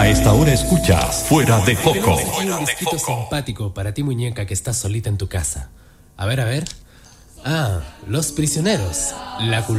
A esta hora escuchas Fuera de Foco. Un disquito simpático para ti, muñeca, que estás solita en tu casa. A ver. Ah, Los Prisioneros. La